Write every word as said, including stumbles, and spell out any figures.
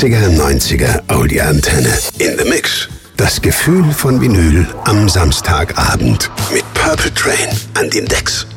achtziger, neunziger Audioantenne. In the Mix. Das Gefühl von Vinyl am Samstagabend. Mit Purple Train an den Decks.